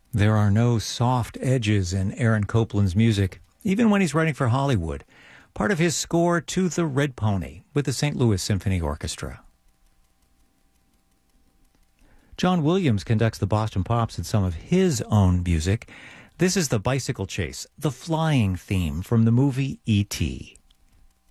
There are no soft edges in Aaron Copland's music, even when he's writing for Hollywood. Part of his score to The Red Pony with the St. Louis Symphony Orchestra. John Williams conducts the Boston Pops in some of his own music. This is The Bicycle Chase, the flying theme from the movie E.T.